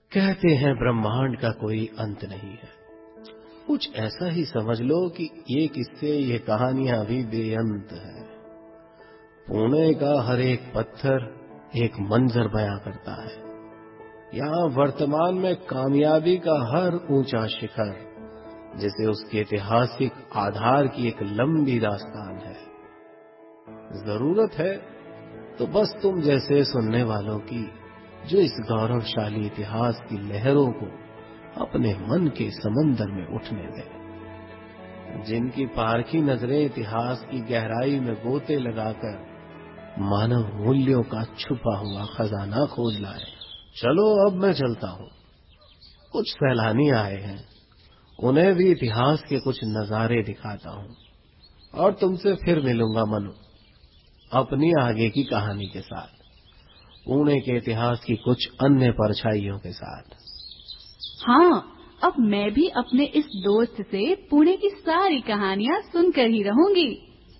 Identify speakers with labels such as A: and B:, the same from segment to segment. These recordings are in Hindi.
A: कहते हैं ब्रह्मांड का कोई अंत नहीं है। कुछ ऐसा ही समझ लो कि ये किस्से, ये कहानियां भी बेअंत है। पुणे का हर एक पत्थर एक मंजर बयां करता है। यहाँ वर्तमान में कामयाबी का हर ऊंचा शिखर जैसे उसके ऐतिहासिक आधार की एक लंबी दास्तान है। जरूरत है तो बस तुम जैसे सुनने वालों की, जो इस गौरवशाली इतिहास की लहरों को अपने मन के समंदर में उठने दें, जिनकी पारखी नजरें इतिहास की गहराई में गोते लगाकर मानव मूल्यों का छुपा हुआ खजाना खोज लाए। चलो अब मैं चलता हूँ। कुछ सैलानी आए हैं, उन्हें भी इतिहास के कुछ नजारे दिखाता हूँ और तुमसे फिर मिलूंगा मनु, अपनी आगे की कहानी के साथ, पुणे के इतिहास की कुछ अन्य परछाइयों के साथ।
B: हाँ, अब मैं भी अपने इस दोस्त से पुणे की सारी कहानियाँ सुनकर ही रहूंगी।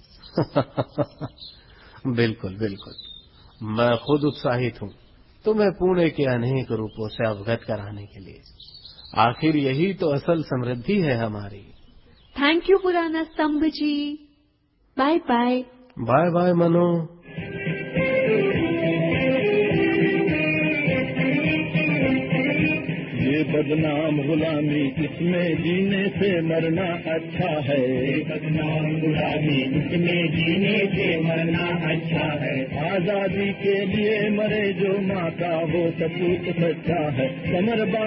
A: बिल्कुल बिल्कुल, मैं खुद उत्साहित हूँ तुम्हें पुणे के अनेक रूपों से अवगत कराने के लिए। आखिर यही तो असल समृद्धि है हमारी।
B: थैंक यू पुराना स्तंभ जी। Bye bye.
A: Bye bye Manu.
C: ये बदनाम गुलामी, इसमें जीने से मरना अच्छा है। बदनाम गुलामी, इसमें जीने से मरना अच्छा है। आजादी के लिए मरे जो माँ का वो सपूत सच्चा है। कमर